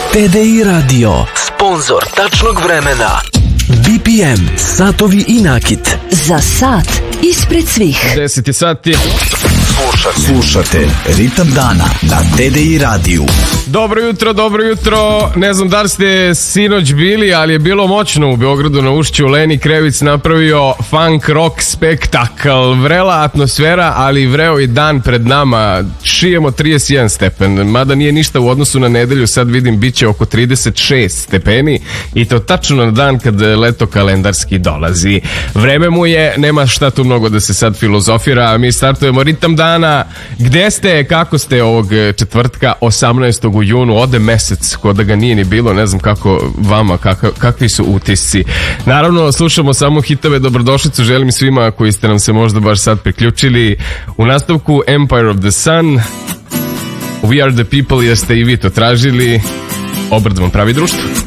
TDI Radio, sponsor tačnog vremena. BPM, satovi i nakit. Za sat ispred svih. 10 sati. Slušate Ritam dana na TDI radiju. Dobro jutro. Ne znam da li ste sinoć bili, ali je bilo moćno u Beogradu na Ušću. Leni Krevic napravio funk rock spektakl. Vrela atmosfera, ali vreo i dan pred nama. Šijemo 31 stepen, mada nije ništa u odnosu na nedelju. Sad vidim biće oko 36 stepeni i to tačno na dan kad leto kalendarski dolazi. Vreme mu je, nema šta tu mnogo da se sad filozofira. Mi startujemo Ritam dana. Gde ste, kako ste ovog četvrtka 18. u junu? Ode mesec, ko da ga nije ni bilo. Ne znam kako vama, kakvi su utisci. Naravno, slušamo samo hitove. Dobrodošlicu želim svima koji ste nam se možda baš sad priključili. U nastavku Empire of the Sun, We Are the People, jer ste i vi to tražili. Obrad vam pravi društvo.